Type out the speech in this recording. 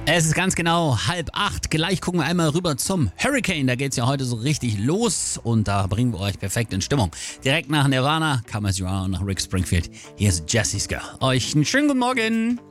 Es ist ganz genau 7:30. Gleich gucken wir einmal rüber zum Hurricane. Da geht's ja heute so richtig los und da bringen wir euch perfekt in Stimmung. Direkt nach Nirvana, Come As You Are, nach Rick Springfield. Hier ist Jessica. Euch einen schönen guten Morgen.